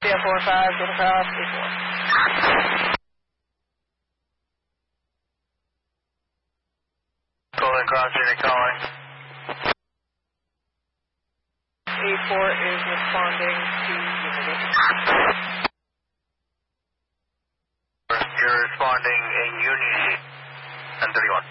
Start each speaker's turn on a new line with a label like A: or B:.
A: 45, go across, 84.
B: Pulling across, unit calling.
A: 84 is responding to Unity.
B: You're responding in Unity, 1031.